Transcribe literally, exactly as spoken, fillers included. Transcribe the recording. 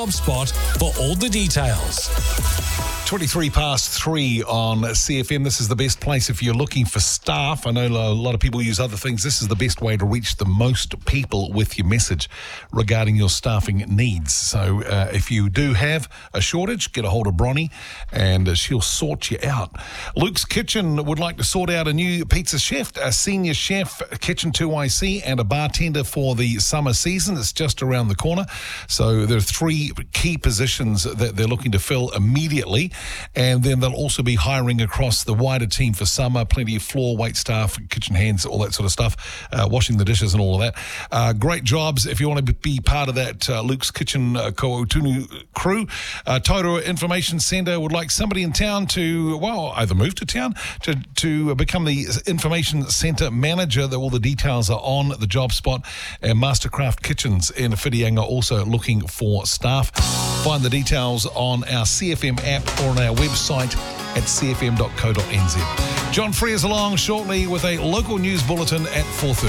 Spot for all the details. twenty-three past three on C F M. This is the best place if you're looking for staff. I know a lot of people use other things. This is the best way to reach the most people with your message regarding your staffing needs. So uh, if you do have a shortage, get a hold of Bronnie and uh, she'll sort you out. Luke's Kitchen would like to sort out a new pizza chef, a senior chef, Kitchen two I C, and a bartender for the summer season. It's just around the corner. So there are three key positions that they're looking to fill immediately. And then they'll also be hiring across the wider team for summer, plenty of floor, wait staff, kitchen hands, all that sort of stuff, uh, washing the dishes and all of that. Uh, great jobs if you want to be part of that uh, Luke's Kitchen uh, Ko Otunu crew. Uh, Taurua Information Centre would like somebody in town to, well, either move to town to, to become the Information Centre manager. All the details are on the job spot. And Mastercraft Kitchens in Whitianga also looking for staff. Find the details on our C F M app or on our website at c f m dot co dot n z. John Freer's along shortly with a local news bulletin at four thirty.